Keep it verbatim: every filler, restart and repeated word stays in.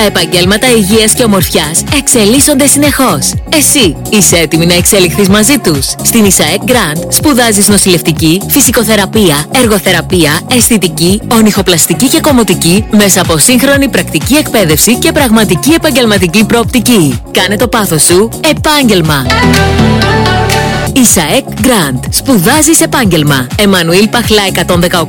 επαγγέλματα υγείας και ομορφιάς εξελίσσονται συνεχώς. Εσύ είσαι έτοιμη να εξελιχθείς μαζί τους? Στην ΙΣΑΕΚ Grand σπουδάζεις νοσηλευτική, φυσικοθεραπεία, εργοθεραπεία, αισθητική, ονυχοπλαστική και κομμωτική μέσα από σύγχρονη πρακτική εκπαίδευση και πραγματική επαγγελματική προοπτική. Κάνε το πάθος σου επάγγελμα. ΙΣΑΕΚ Grand. Σπουδάζεις επάγγελμα. Εμμανουήλ Παχλά εκατόν δεκαοκτώ